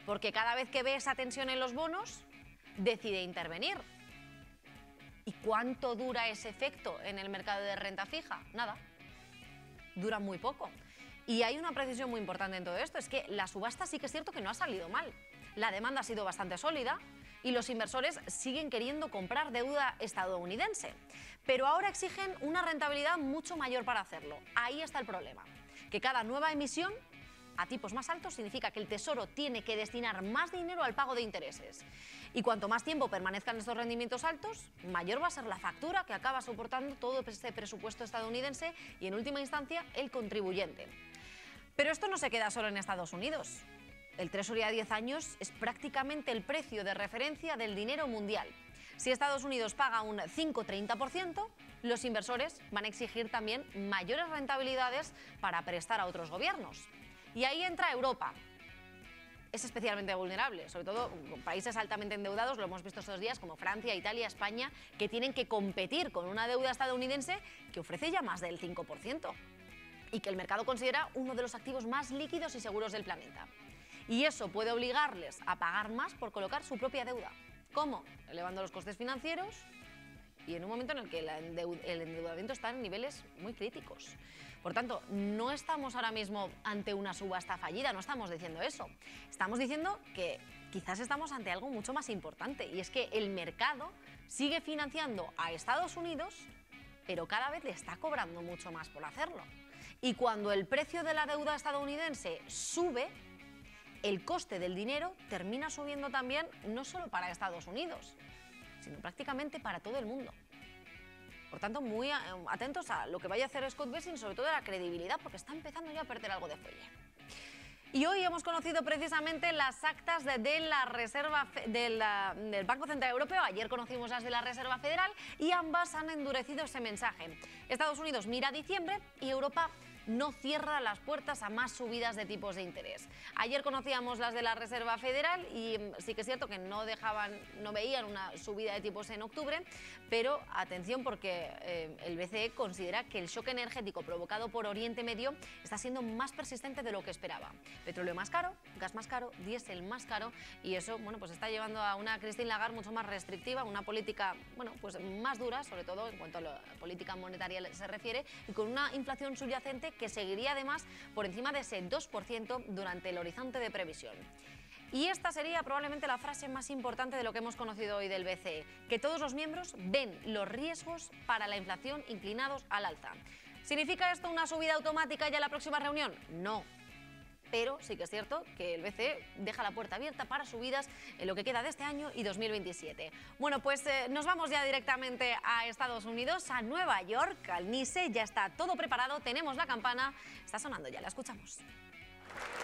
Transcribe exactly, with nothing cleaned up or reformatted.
porque cada vez que ve esa tensión en los bonos, decide intervenir. ¿Y cuánto dura ese efecto en el mercado de renta fija? Nada, dura muy poco. Y hay una precisión muy importante en todo esto, es que la subasta sí que es cierto que no ha salido mal. La demanda ha sido bastante sólida y los inversores siguen queriendo comprar deuda estadounidense. Pero ahora exigen una rentabilidad mucho mayor para hacerlo. Ahí está el problema, que cada nueva emisión a tipos más altos significa que el Tesoro tiene que destinar más dinero al pago de intereses. Y cuanto más tiempo permanezcan estos rendimientos altos, mayor va a ser la factura que acaba soportando todo este presupuesto estadounidense y, en última instancia, el contribuyente. Pero esto no se queda solo en Estados Unidos. El Treasury a diez años es prácticamente el precio de referencia del dinero mundial. Si Estados Unidos paga un cinco coma treinta por ciento, los inversores van a exigir también mayores rentabilidades para prestar a otros gobiernos. Y ahí entra Europa. Es especialmente vulnerable, sobre todo países altamente endeudados, lo hemos visto estos días, como Francia, Italia, España, que tienen que competir con una deuda estadounidense que ofrece ya más del cinco por ciento y que el mercado considera uno de los activos más líquidos y seguros del planeta. Y eso puede obligarles a pagar más por colocar su propia deuda. ¿Cómo? Elevando los costes financieros y en un momento en el que el endeudamiento está en niveles muy críticos. Por tanto, no estamos ahora mismo ante una subasta fallida, no estamos diciendo eso. Estamos diciendo que quizás estamos ante algo mucho más importante, y es que el mercado sigue financiando a Estados Unidos, pero cada vez le está cobrando mucho más por hacerlo. Y cuando el precio de la deuda estadounidense sube, el coste del dinero termina subiendo también, no solo para Estados Unidos, sino prácticamente para todo el mundo. Por tanto, muy atentos a lo que vaya a hacer Scott Bessent, sobre todo a la credibilidad, porque está empezando ya a perder algo de fuelle. Y hoy hemos conocido precisamente las actas de, de la Reserva de la, del Banco Central Europeo. Ayer conocimos las de la Reserva Federal y ambas han endurecido ese mensaje. Estados Unidos mira a diciembre y Europa no cierra las puertas a más subidas de tipos de interés. Ayer conocíamos las de la Reserva Federal y sí que es cierto que no dejaban, no veían una subida de tipos en octubre, pero atención, porque eh, el B C E considera que el shock energético provocado por Oriente Medio está siendo más persistente de lo que esperaba. Petróleo más caro, gas más caro, diésel más caro, y eso, bueno, pues está llevando a una Christine Lagarde mucho más restrictiva, una política, bueno, pues más dura, sobre todo en cuanto a la política monetaria se refiere, y con una inflación subyacente que seguiría además por encima de ese dos por ciento durante el horizonte de previsión. Y esta sería probablemente la frase más importante de lo que hemos conocido hoy del B C E, que todos los miembros ven los riesgos para la inflación inclinados al alza. ¿Significa esto una subida automática ya en la próxima reunión? No. Pero sí que es cierto que el B C E deja la puerta abierta para subidas en lo que queda de este año y dos mil veintisiete. Bueno, pues eh, nos vamos ya directamente a Estados Unidos, a Nueva York, al NYSE. Ya está todo preparado, tenemos la campana, está sonando ya, la escuchamos.